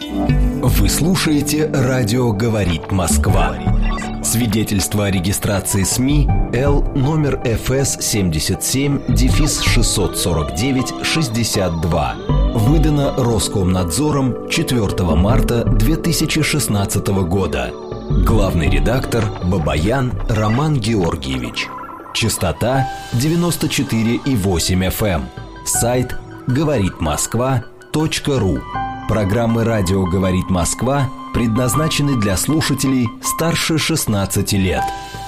Вы слушаете «Радио говорит Москва». Свидетельство о регистрации СМИ Л номер ФС 77-649-62. Выдано Роскомнадзором 4 марта 2016 года. Главный редактор Бабаян Роман Георгиевич. Частота 94,8 FM. Сайт говоритмосква.ру. Программы «Радио говорит Москва» предназначены для слушателей старше 16 лет.